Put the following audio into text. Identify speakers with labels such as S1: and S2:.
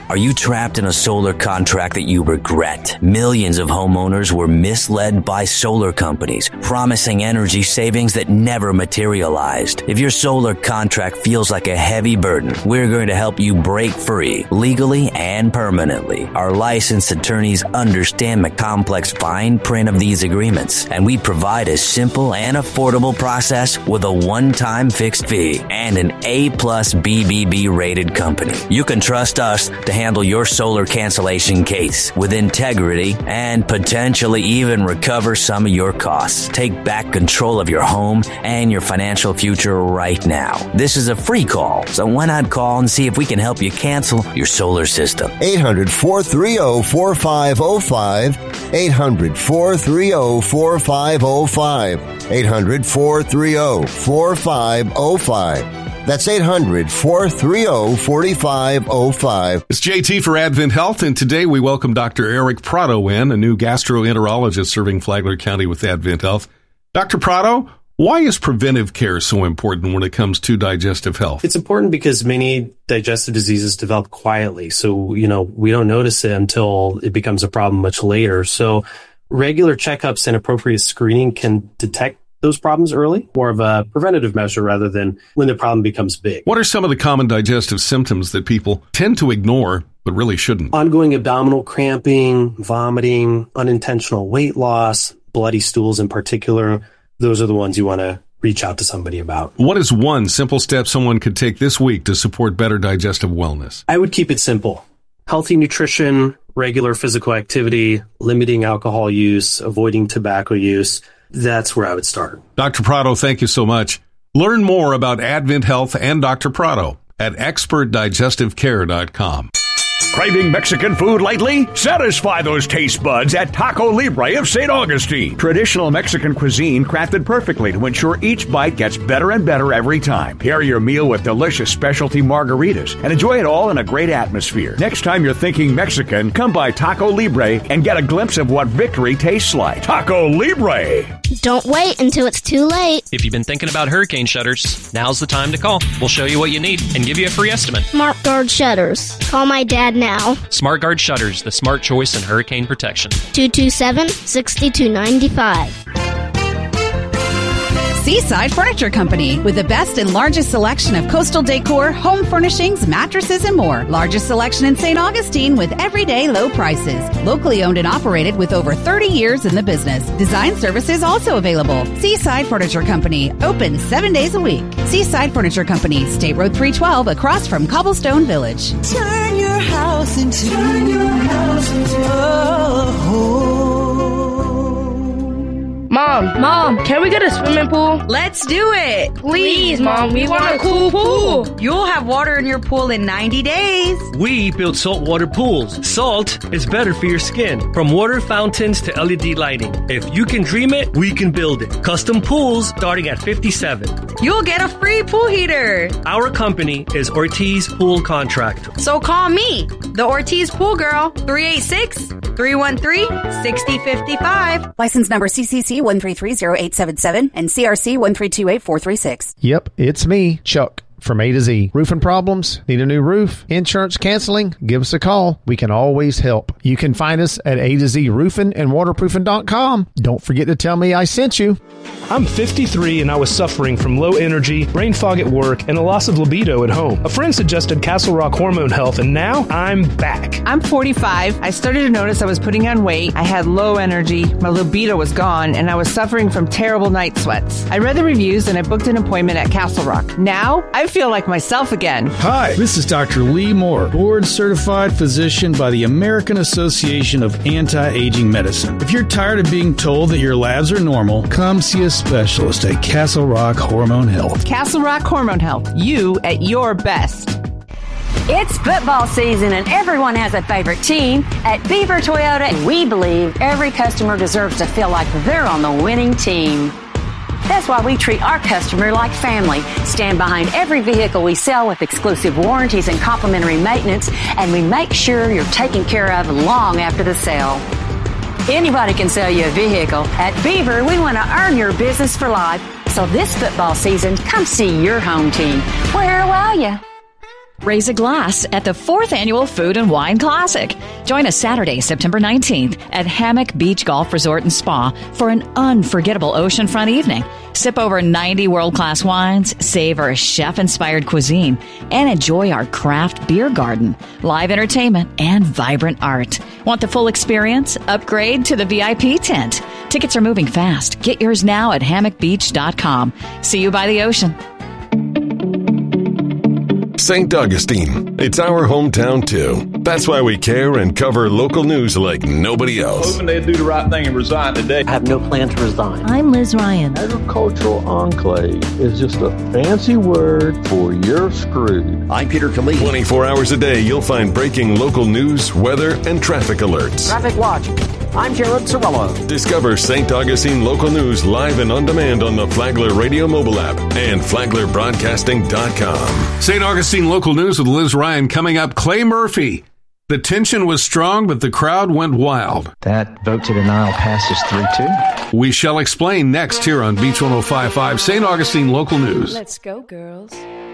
S1: Are you trapped in a solar contract that you regret? Millions of homeowners were misled by solar companies, promising energy savings that never materialized. If your solar contract feels like a heavy burden, we're going to help you break free, legally and permanently. Our licensed attorneys understand the complex fine print of these agreements, and we provide a simple and affordable process with a one-time fixed fee and an A+ BBB rated company. You can trust us to handle your solar cancellation case with integrity and potentially even recover some of your costs. Take back control of your home and your financial future right now. This is a free call, so why not call and see if we can help you cancel your solar system?
S2: 800-430-4505. 800-430-4505. 800-430-4505. That's 800-430-4505.
S3: It's JT for Advent Health, and today we welcome Dr. Eric Prado in, a new gastroenterologist serving Flagler County with Advent Health. Dr. Prado, why is preventive care so important when it comes to digestive health?
S4: It's important because many digestive diseases develop quietly. So, we don't notice it until it becomes a problem much later. So regular checkups and appropriate screening can detect those problems early, more of a preventative measure rather than when the problem becomes big.
S3: What are some of the common digestive symptoms that people tend to ignore but really shouldn't?
S4: Ongoing abdominal cramping, vomiting, unintentional weight loss, bloody stools in particular. Those are the ones you want to reach out to somebody about.
S3: What is one simple step someone could take this week to support better digestive wellness?
S4: I would keep it simple. Healthy nutrition, regular physical activity, limiting alcohol use, avoiding tobacco use. That's where I would start.
S3: Dr. Prado, thank you so much. Learn more about Advent Health and Dr. Prado at expertdigestivecare.com.
S5: Craving Mexican food lately? Satisfy those taste buds at Taco Libre of St. Augustine. Traditional Mexican cuisine crafted perfectly to ensure each bite gets better and better every time. Pair your meal with delicious specialty margaritas and enjoy it all in a great atmosphere. Next time you're thinking Mexican, come by Taco Libre and get a glimpse of what victory tastes like. Taco Libre!
S6: Don't wait until it's too late.
S7: If you've been thinking about hurricane shutters, now's the time to call. We'll show you what you need and give you a free estimate.
S6: SmartGuard Shutters. Call my dad now.
S7: SmartGuard Shutters, the smart choice in hurricane protection.
S6: 227-6295.
S8: Seaside Furniture Company, with the best and largest selection of coastal decor, home furnishings, mattresses, and more. Largest selection in St. Augustine with everyday low prices. Locally owned and operated with over 30 years in the business. Design services also available. Seaside Furniture Company, open 7 days a week. Seaside Furniture Company, State Road 312, across from Cobblestone Village.
S9: Turn your house into a home.
S10: Mom, can we get a swimming pool?
S11: Let's do it.
S10: Please, Mom, we want a cool pool.
S11: You'll have water in your pool in 90 days.
S12: We build saltwater pools. Salt is better for your skin. From water fountains to LED lighting. If you can dream it, we can build it. Custom pools starting at $57.
S11: You'll get a free pool heater.
S12: Our company is Ortiz Pool Contractor.
S11: So call me, the Ortiz Pool Girl, 386-313-6055.
S8: License number CCC 1330877 and CRC 1328436.
S13: Yep, it's me, Chuck, from A to Z. Roofing problems? Need a new roof? Insurance canceling? Give us a call. We can always help. You can find us at A to Z Roofing and Waterproofing.com. Don't forget to tell me I sent you.
S14: I'm 53 and I was suffering from low energy, brain fog at work, and a loss of libido at home. A friend suggested Castle Rock Hormone Health, and now I'm back.
S15: I'm 45. I started to notice I was putting on weight. I had low energy, my libido was gone, and I was suffering from terrible night sweats. I read the reviews and I booked an appointment at Castle Rock. Now I feel like myself again.
S16: Hi, this is Dr. Lee Moore, board-certified physician by the American Association of Anti-Aging Medicine. If you're tired of being told that your labs are normal, come see a specialist at Castle Rock Hormone Health.
S15: Castle Rock Hormone Health. You at your best.
S17: It's football season and everyone has a favorite team. At Beaver Toyota, we believe every customer deserves to feel like they're on the winning team. That's why we treat our customer like family, stand behind every vehicle we sell with exclusive warranties and complimentary maintenance, and we make sure you're taken care of long after the sale. Anybody can sell you a vehicle. At Beaver, we want to earn your business for life. So this football season, come see your home team. Where will you?
S18: Raise a glass at the 4th Annual Food and Wine Classic. Join us Saturday, September 19th at Hammock Beach Golf Resort and Spa for an unforgettable oceanfront evening. Sip over 90 world-class wines, savor chef-inspired cuisine, and enjoy our craft beer garden, live entertainment, and vibrant art. Want the full experience? Upgrade to the VIP tent. Tickets are moving fast. Get yours now at hammockbeach.com. See you by the ocean.
S19: St. Augustine. It's our hometown, too. That's why we care and cover local news like nobody else.
S20: Hoping they'd do the right thing and resign today.
S21: I have no plan to resign.
S22: I'm Liz Ryan.
S23: Agricultural enclave is just a fancy word for you're screwed.
S19: I'm Peter Khalid. 24 hours a day, you'll find breaking local news, weather, and traffic alerts.
S21: Traffic Watch. I'm Jared Cirillo.
S19: Discover St. Augustine local news live and on demand on the Flagler Radio mobile app and FlaglerBroadcasting.com.
S3: St. Augustine local news with Liz Ryan coming up. Clay Murphy. The tension was strong, but the crowd went wild.
S24: That vote to denial passes 3-2.
S3: We shall explain next here on Beach 105.5, St. Augustine local news.
S25: Let's go, girls.